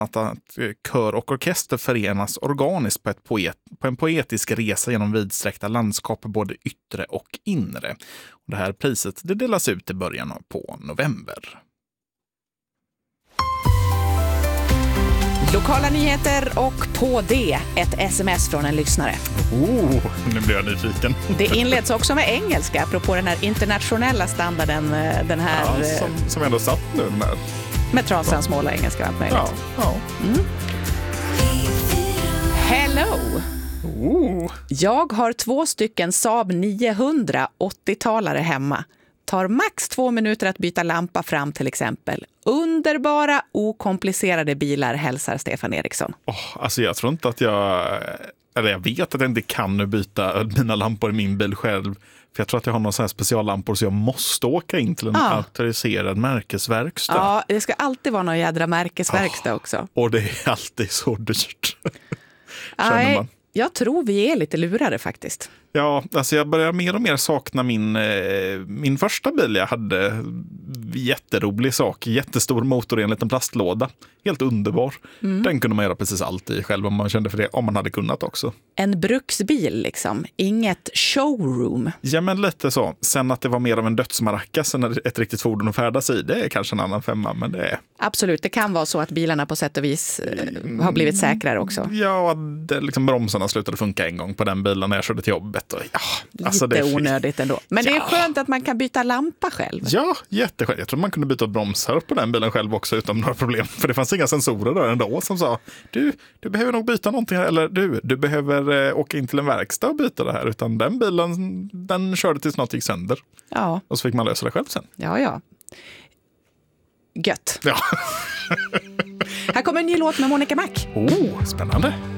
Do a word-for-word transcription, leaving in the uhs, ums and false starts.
att, att kör och orkester förenas organiskt på, ett poet, på en poetisk resa genom vidsträckta landskap, både yttre och inre. Och det här priset det delas ut i början på november. Lokala nyheter och på det ett sms från en lyssnare. Oh, nu blir jag nyfiken. Det inleds också med engelska, apropå den här internationella standarden. Den här, ja, som, som ändå satt nu med. Med trasans måla engelska, allt möjligt. Ja, ja. Mm. Hello! Oh. Jag har två stycken Saab niohundra åttiotalare hemma. Tar max två minuter att byta lampa fram till exempel. Underbara, okomplicerade bilar, hälsar Stefan Eriksson. Oh, alltså jag tror inte att jag... Eller jag vet att jag inte kan byta mina lampor i min bil själv. För jag tror att jag har några så här speciallampor så jag måste åka in till en ja. auktoriserad märkesverkstad. Ja, det ska alltid vara någon jädra märkesverkstad oh, också. Och det är alltid så dyrt. Nej, man. Jag tror vi är lite lurade faktiskt. Ja, alltså jag börjar mer och mer sakna min, eh, min första bil jag hade. Jätterolig sak, jättestor motor i en liten plastlåda. Helt underbar. Mm. Den kunde man göra precis allt i själv om man kände för det, om man hade kunnat också. En bruksbil liksom, inget showroom. Ja, men lite så. Sen att det var mer av en dödsmaracka sen ett riktigt fordon att färdas i, det är kanske en annan femma, men det är... Absolut, det kan vara så att bilarna på sätt och vis eh, har blivit säkrare också. Ja, det, liksom bromsarna slutade funka en gång på den bilen när jag körde till jobbet. Och, ja, alltså lite det är onödigt ändå. Men ja. Det är skönt att man kan byta lampa själv. Ja, jätteskönt. Jag tror man kunde byta bromsar på den bilen själv också utan några problem. För det fanns inga sensorer där ändå som sa du, du behöver nog byta någonting här. Eller du, du behöver eh, åka in till en verkstad och byta det här. Utan den bilen, den körde tills något gick sönder. Ja. Och så fick man lösa det själv sen. Ja, ja. Gött. Ja. Här kommer en ny låt med Monica Mac. Oh, spännande.